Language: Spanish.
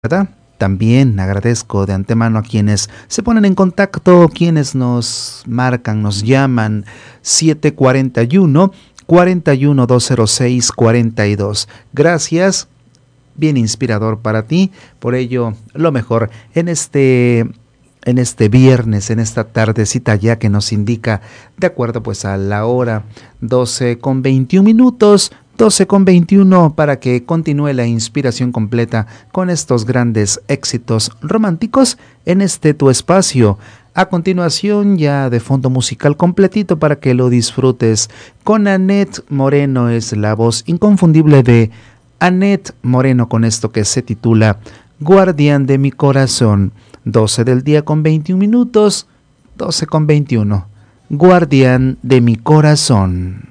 ¿verdad? También agradezco de antemano a quienes se ponen en contacto, quienes nos marcan, nos llaman 741 41 206 42. Gracias, bien inspirador para ti. Por ello, lo mejor en este viernes, en esta tardecita ya que nos indica, de acuerdo pues a la hora 12:21, 12:21, para que continúe la inspiración completa con estos grandes éxitos románticos en este tu espacio. A continuación, ya de fondo musical completito para que lo disfrutes. Con Aneth Moreno, es la voz inconfundible de Aneth Moreno con esto que se titula Guardián de mi corazón. 12 del día con 21, 12:21. Guardián de mi corazón.